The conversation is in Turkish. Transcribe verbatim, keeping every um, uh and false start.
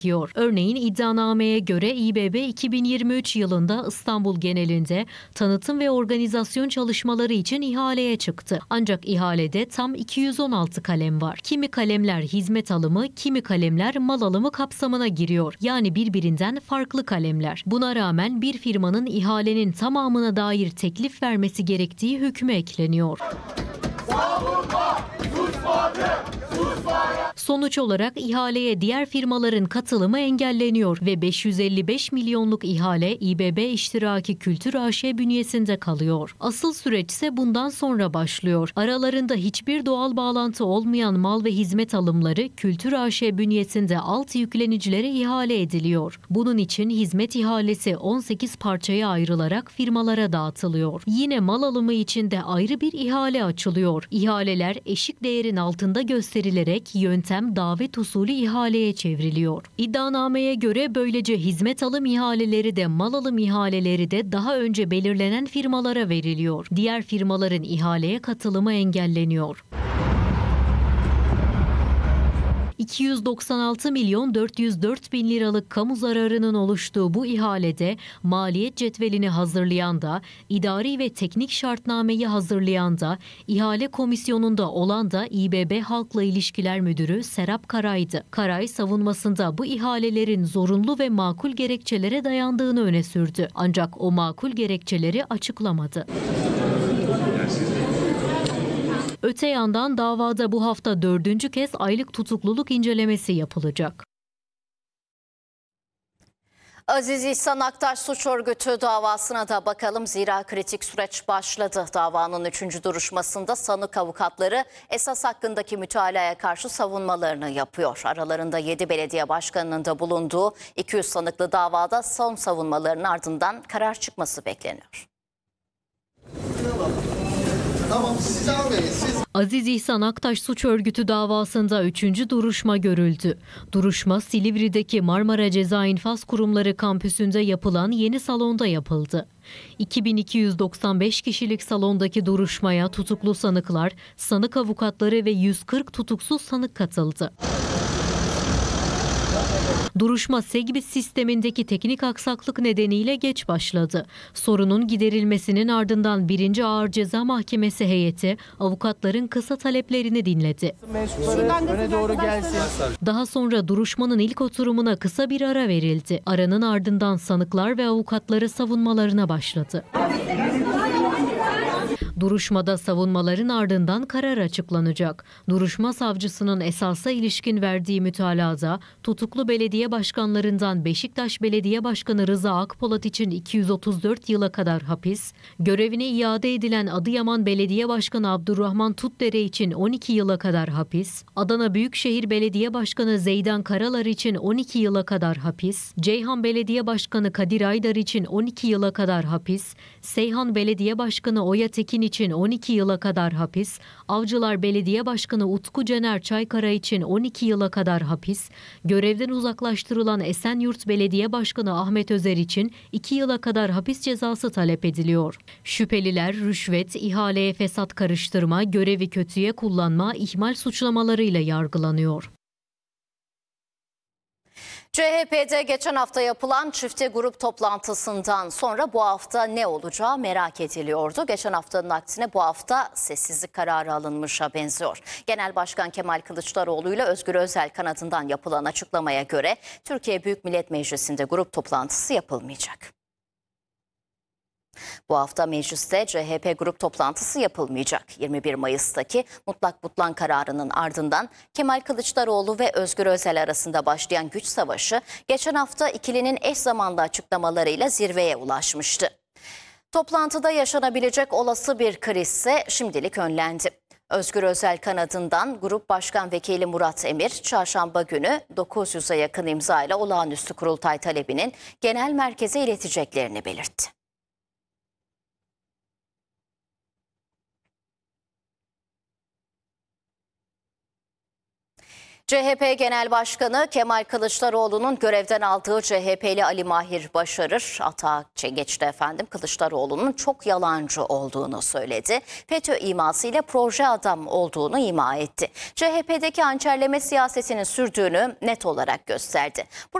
Örneğin iddianameye göre İBB iki bin yirmi üç yılında İstanbul genelinde tanıtım ve organizasyon çalışmaları için ihaleye çıktı. Ancak ihalede tam iki yüz on altı kalem var. Kimi kalemler hizmet alımı, kimi kalemler mal alımı kapsamına giriyor. Yani birbirinden farklı kalemler. Buna rağmen bir firmanın ihalenin tamamına dair teklif vermesi gerektiği hükmü ekleniyor. Savunma, susmadı, susmadı. Sonuç olarak ihaleye diğer firmaların katılımı engelleniyor ve beş yüz elli beş milyonluk ihale İBB İştiraki Kültür A Ş bünyesinde kalıyor. Asıl süreç ise bundan sonra başlıyor. Aralarında hiçbir doğal bağlantı olmayan mal ve hizmet alımları Kültür A Ş bünyesinde alt yüklenicilere ihale ediliyor. Bunun için hizmet ihalesi on sekiz parçaya ayrılarak firmalara dağıtılıyor. Yine mal alımı için de ayrı bir ihale açılıyor. İhaleler eşik değerin altında gösterilerek yöntem davet usulü ihaleye çevriliyor. İddianameye göre böylece hizmet alım ihaleleri de mal alım ihaleleri de daha önce belirlenen firmalara veriliyor. Diğer firmaların ihaleye katılımı engelleniyor. iki yüz doksan altı milyon dört yüz dört bin liralık kamu zararının oluştuğu bu ihalede maliyet cetvelini hazırlayan da, idari ve teknik şartnameyi hazırlayan da, ihale komisyonunda olan da İBB Halkla İlişkiler Müdürü Serap Karay'dı. Karay savunmasında bu ihalelerin zorunlu ve makul gerekçelere dayandığını öne sürdü. Ancak o makul gerekçeleri açıklamadı. Öte yandan davada bu hafta dördüncü kez aylık tutukluluk incelemesi yapılacak. Aziz İhsan Aktaş suç örgütü davasına da bakalım. Zira kritik süreç başladı. Davanın üçüncü duruşmasında sanık avukatları esas hakkındaki mütalaya karşı savunmalarını yapıyor. Aralarında yedi belediye başkanının da bulunduğu iki yüz sanıklı davada son savunmaların ardından karar çıkması bekleniyor. Tamam, siz almayın, siz... Aziz İhsan Aktaş suç örgütü davasında üçüncü duruşma görüldü. Duruşma Silivri'deki Marmara Ceza İnfaz Kurumları kampüsünde yapılan yeni salonda yapıldı. iki bin iki yüz doksan beş kişilik salondaki duruşmaya tutuklu sanıklar, sanık avukatları ve yüz kırk tutuksuz sanık katıldı. Duruşma Segbis sistemindeki teknik aksaklık nedeniyle geç başladı. Sorunun giderilmesinin ardından birinci Ağır Ceza Mahkemesi heyeti avukatların kısa taleplerini dinledi. Öne doğru gelsin. Daha sonra duruşmanın ilk oturumuna kısa bir ara verildi. Aranın ardından sanıklar ve avukatları savunmalarına başladı. Duruşmada savunmaların ardından karar açıklanacak. Duruşma savcısının esasa ilişkin verdiği mütalada tutuklu belediye başkanlarından Beşiktaş Belediye Başkanı Rıza Akpolat için iki yüz otuz dört yıla kadar hapis, görevine iade edilen Adıyaman Belediye Başkanı Abdurrahman Tutdere için on iki yıla kadar hapis, Adana Büyükşehir Belediye Başkanı Zeydan Karalar için on iki yıla kadar hapis, Ceyhan Belediye Başkanı Kadir Aydar için on iki yıla kadar hapis, Seyhan Belediye Başkanı Oya Tekin için on iki yıla kadar hapis, Avcılar Belediye Başkanı Utku Cener Çaykara için on iki yıla kadar hapis, görevden uzaklaştırılan Esenyurt Belediye Başkanı Ahmet Özer için iki yıla kadar hapis cezası talep ediliyor. Şüpheliler rüşvet, ihaleye fesat karıştırma, görevi kötüye kullanma, ihmal suçlamalarıyla yargılanıyor. C H P'de geçen hafta yapılan çifte grup toplantısından sonra bu hafta ne olacağı merak ediliyordu. Geçen haftanın aksine bu hafta sessizlik kararı alınmışa benziyor. Genel Başkan Kemal Kılıçdaroğlu ile Özgür Özel kanadından yapılan açıklamaya göre Türkiye Büyük Millet Meclisi'nde grup toplantısı yapılmayacak. Bu hafta mecliste C H P grup toplantısı yapılmayacak. yirmi bir Mayıs'taki mutlak butlan kararının ardından Kemal Kılıçdaroğlu ve Özgür Özel arasında başlayan güç savaşı geçen hafta ikilinin eş zamanlı açıklamalarıyla zirveye ulaşmıştı. Toplantıda yaşanabilecek olası bir kriz ise şimdilik önlendi. Özgür Özel kanadından Grup Başkan Vekili Murat Emir, çarşamba günü dokuz yüze yakın imza ile olağanüstü kurultay talebinin genel merkeze ileteceklerini belirtti. C H P Genel Başkanı Kemal Kılıçdaroğlu'nun görevden aldığı C H P'li Ali Mahir Başarır atağa geçti efendim. Kılıçdaroğlu'nun çok yalancı olduğunu söyledi. FETÖ imasıyla proje adam olduğunu ima etti. C H P'deki hançerleme siyasetinin sürdüğünü net olarak gösterdi.